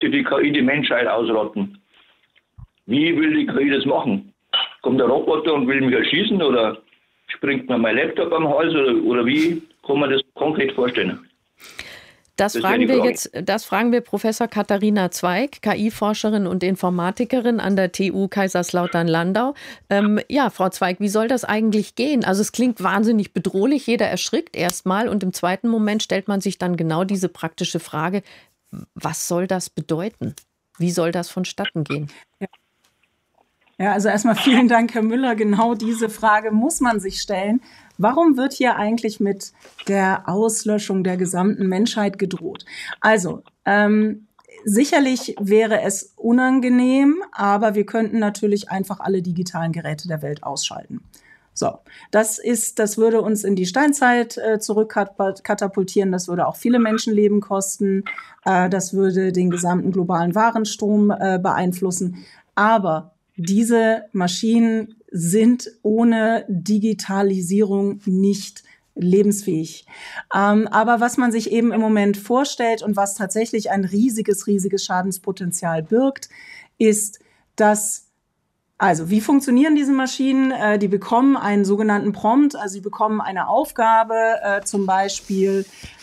möchte die KI die Menschheit ausrotten. Wie will die KI das machen? Kommt der Roboter und will mich erschießen oder springt mir mein Laptop am Hals oder wie kann man das konkret vorstellen? Das fragen wir Professor Katharina Zweig, KI-Forscherin und Informatikerin an der TU Kaiserslautern-Landau. Ja, Frau Zweig, wie soll das eigentlich gehen? Also es klingt wahnsinnig bedrohlich, jeder erschrickt erstmal und im zweiten Moment stellt man sich dann genau diese praktische Frage, was soll das bedeuten? Wie soll das vonstatten gehen? Ja, also erstmal vielen Dank, Herr Müller. Genau diese Frage muss man sich stellen. Warum wird hier eigentlich mit der Auslöschung der gesamten Menschheit gedroht? Also, sicherlich wäre es unangenehm, aber wir könnten natürlich einfach alle digitalen Geräte der Welt ausschalten. So, das würde uns in die Steinzeit zurückkatapultieren. Das würde auch viele Menschenleben kosten. Das würde den gesamten globalen Warenstrom beeinflussen. Aber diese Maschinen sind ohne Digitalisierung nicht lebensfähig. Aber was man sich eben im Moment vorstellt und was tatsächlich ein riesiges Schadenspotenzial birgt, ist, also wie funktionieren diese Maschinen? Die bekommen einen sogenannten Prompt, also sie bekommen eine Aufgabe, zum Beispiel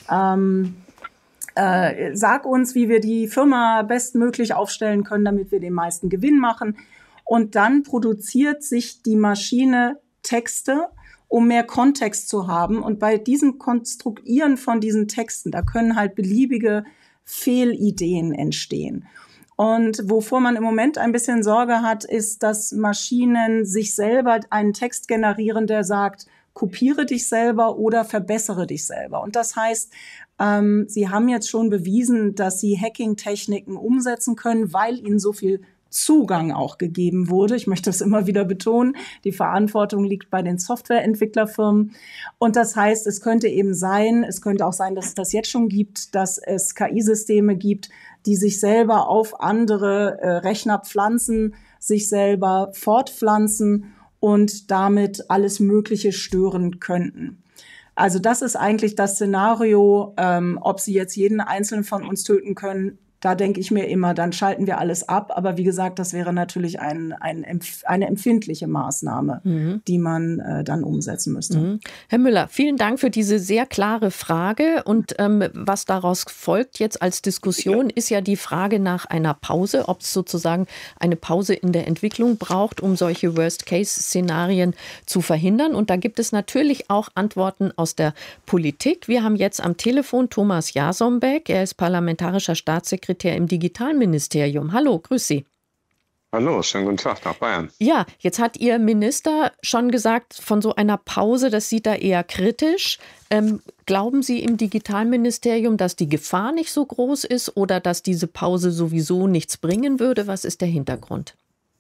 sag uns, wie wir die Firma bestmöglich aufstellen können, damit wir den meisten Gewinn machen. Und dann produziert sich die Maschine Texte, um mehr Kontext zu haben. Und bei diesem Konstruieren von diesen Texten, da können halt beliebige Fehlideen entstehen. Und wovor man im Moment ein bisschen Sorge hat, ist, dass Maschinen sich selber einen Text generieren, der sagt, kopiere dich selber oder verbessere dich selber. Und das heißt, sie haben jetzt schon bewiesen, dass sie Hacking-Techniken umsetzen können, weil ihnen so viel Zugang auch gegeben wurde. Ich möchte das immer wieder betonen. Die Verantwortung liegt bei den Softwareentwicklerfirmen. Und das heißt, es könnte auch sein, dass es das jetzt schon gibt, dass es KI-Systeme gibt, die sich selber auf andere Rechner pflanzen, sich selber fortpflanzen und damit alles Mögliche stören könnten. Also das ist eigentlich das Szenario, ob sie jetzt jeden Einzelnen von uns töten können. Da denke ich mir immer, dann schalten wir alles ab. Aber wie gesagt, das wäre natürlich eine empfindliche Maßnahme, die man dann umsetzen müsste. Herr Müller, vielen Dank für diese sehr klare Frage. Und was daraus folgt jetzt als Diskussion, ist ja die Frage nach einer Pause, ob es sozusagen eine Pause in der Entwicklung braucht, um solche Worst-Case-Szenarien zu verhindern. Und da gibt es natürlich auch Antworten aus der Politik. Wir haben jetzt am Telefon Thomas Jarzembek. Er ist parlamentarischer Staatssekretär im Digitalministerium. Hallo, grüß Sie. Hallo, schönen guten Tag nach Bayern. Ja, jetzt hat Ihr Minister schon gesagt, von so einer Pause, das sieht er eher kritisch. Glauben Sie im Digitalministerium, dass die Gefahr nicht so groß ist oder dass diese Pause sowieso nichts bringen würde? Was ist der Hintergrund?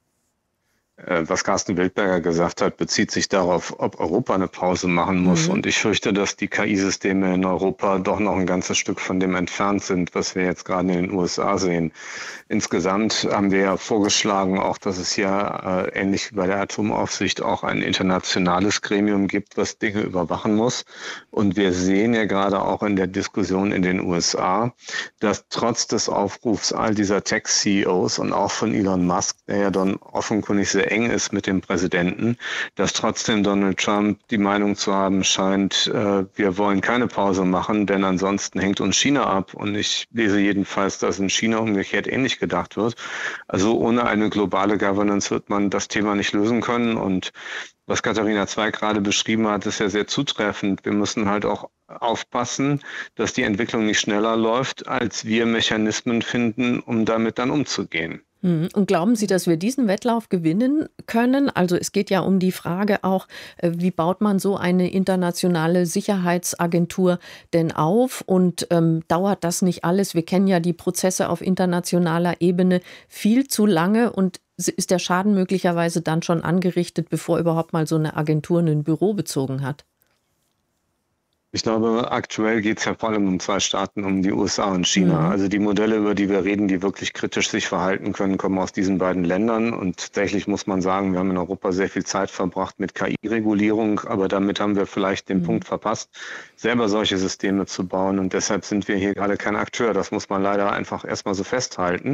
Was Carsten Wildberger gesagt hat, bezieht sich darauf, ob Europa eine Pause machen muss. Und ich fürchte, dass die KI-Systeme in Europa doch noch ein ganzes Stück von dem entfernt sind, was wir jetzt gerade in den USA sehen. Insgesamt haben wir ja vorgeschlagen, auch dass es hier ähnlich wie bei der Atomaufsicht auch ein internationales Gremium gibt, was Dinge überwachen muss. Und wir sehen ja gerade auch in der Diskussion in den USA, dass trotz des Aufrufs all dieser Tech-CEOs und auch von Elon Musk, der ja dann offenkundig sehr eng ist mit dem Präsidenten, dass trotzdem Donald Trump die Meinung zu haben scheint, wir wollen keine Pause machen, denn ansonsten hängt uns China ab. Und ich lese jedenfalls, dass in China umgekehrt ähnlich gedacht wird. Also ohne eine globale Governance wird man das Thema nicht lösen können. Und was Katharina Zweig gerade beschrieben hat, ist ja sehr zutreffend. Wir müssen halt auch aufpassen, dass die Entwicklung nicht schneller läuft, als wir Mechanismen finden, um damit dann umzugehen. Und glauben Sie, dass wir diesen Wettlauf gewinnen können? Also es geht ja um die Frage auch, wie baut man so eine internationale Sicherheitsagentur denn auf? Und dauert das nicht alles? Wir kennen ja die Prozesse auf internationaler Ebene viel zu lange und ist der Schaden möglicherweise dann schon angerichtet, bevor überhaupt mal so eine Agentur ein Büro bezogen hat? Ich glaube, aktuell geht es ja vor allem um zwei Staaten, um die USA und China. Also die Modelle, über die wir reden, die wirklich kritisch sich verhalten können, kommen aus diesen beiden Ländern. Und tatsächlich muss man sagen, wir haben in Europa sehr viel Zeit verbracht mit KI-Regulierung, aber damit haben wir vielleicht den Punkt verpasst, selber solche Systeme zu bauen. Und deshalb sind wir hier gerade kein Akteur. Das muss man leider einfach erstmal so festhalten.